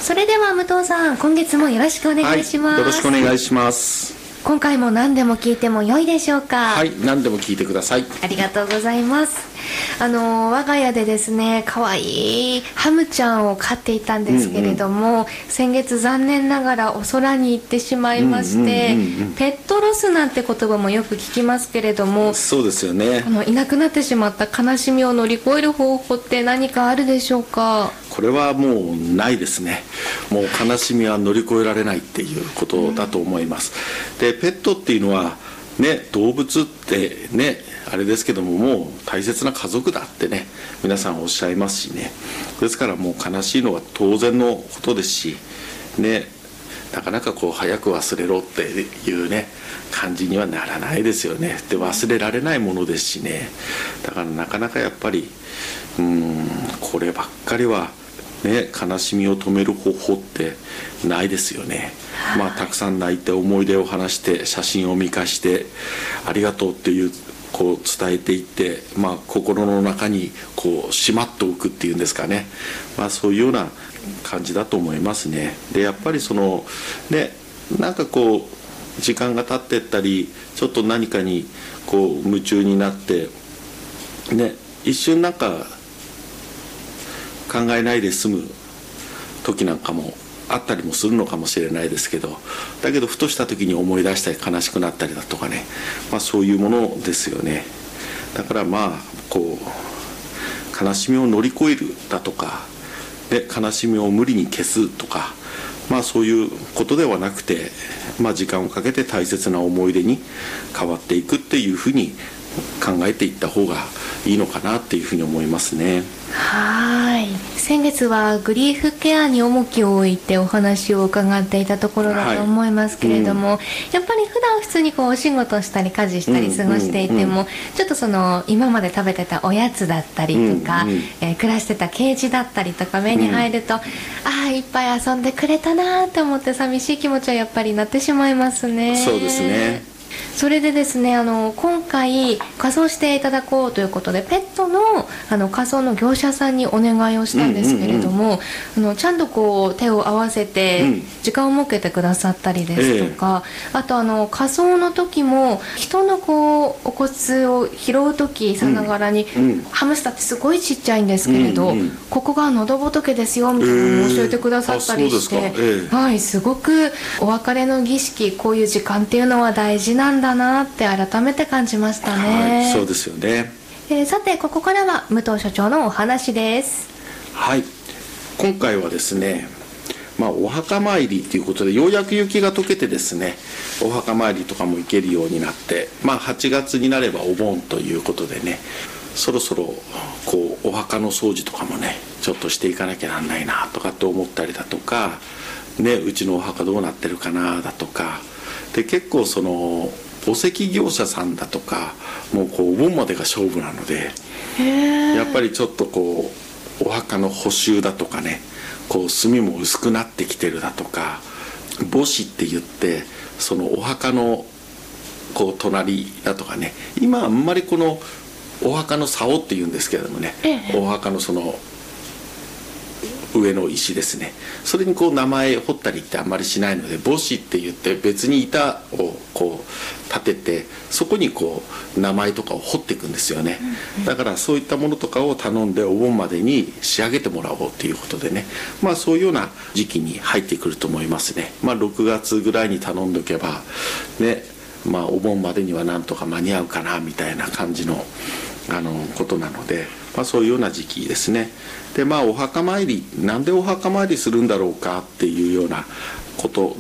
それでは武藤さん、今月もよろしくお願いします。 よろしくお願いします。 今回も何でも聞いても良いでしょうか？ はい、何でも聞いてください。 ありがとうございます。我が家でですね、可愛いハムちゃんを飼っていたんですけれども、先月残念ながらお空に行ってしまいまして、ペットロスなんて言葉もよく聞きますけれども、 そうですよね。 いなくなってしまった悲しみを乗り越える方法って何かあるでしょうか？ これはもうないですね。もう悲しみは乗り越えられないっていうことだと思います。で、ペットっていうのはね、動物ってね、あれですけども、もう大切な家族だってね、皆さんおっしゃいますしね。ですからもう悲しいのは当然のことですしね、なかなかこう早く忘れろっていうね感じにはならないですよね。で、忘れられないものですしね。だからなかなかやっぱりこればっかりはね、悲しみを止める方法ってないですよね。まあたくさん泣いて思い出を話して写真を見返してありがとうっていうこう伝えていって、まあ心の中にこうしまっておくっていうんですかね。まあそういうような感じだと思いますね。で、やっぱりそのね、なんかこう時間が経ってったり、ちょっと何かにこう夢中になってね、一瞬なんか考えないで済む時なんかもあったりもするのかもしれないですけど、だけどふとした時に思い出したり悲しくなったりだとかね、まあそういうものですよね。だからまあこう悲しみを乗り越えるだとかで、悲しみを無理に消すとか、まあそういうことではなくて、まあ時間をかけて大切な思い出に変わっていくっていうふうに考えていった方がいいのかなっていうふうに思いますね。 はい。先月はグリーフケアに重きを置いてお話を伺っていたところだと思いますけれども、やっぱり普段普通にこうお仕事したり家事したり過ごしていても、ちょっとその今まで食べてたおやつだったりとか、暮らしてたケージだったりとか目に入ると、ああいっぱい遊んでくれたなと思って寂しい気持ちはやっぱりなってしまいますね。 そうですね。 それでですね、今回仮装していただこうということで、ペットの仮装の業者さんにお願いをしたんですけれども、ちゃんとこう手を合わせて時間を設けてくださったりですとか、あと仮装の時も人のこうお骨を拾う時さながらに、ハムスターってすごいちっちゃいんですけれど、ここが喉仏ですよみたいなのを教えてくださったりして、はい、すごくお別れの儀式、こういう時間っていうのは大事なんだなって改めて感じましたね。 はい、そうですよね。 さてここからは武藤所長のお話です。 はい、今回はですね、お墓参りということで、ようやく雪が溶けてですね、お墓参りとかも行けるようになって、8月になればお盆ということでね、そろそろこうお墓の掃除とかもねちょっとしていかなきゃなんないなとかって思ったりだとかね、うちのお墓どうなってるかなだとかで、結構そのお石業者さんだとかもうこうお盆までが勝負なので、やっぱりちょっとこうお墓の補修だとかね、こう炭も薄くなってきてるだとか、墓誌って言ってそのお墓のこう隣だとかね、今あんまりこのお墓の竿っていうんですけれどもね、お墓のその上の石ですね、それにこう名前彫ったりってあんまりしないので、墓誌って言って別に板をこう立ててそこにこう名前とかを彫っていくんですよね。だからそういったものとかを頼んでお盆までに仕上げてもらおうということでね、そういうような時期に入ってくると思いますね。6月ぐらいに頼んでおけばね、お盆までにはなんとか間に合うかなみたいな感じのことなので、そういうような時期ですね。でお墓参り、なんでお墓参りするんだろうかっていうようなこと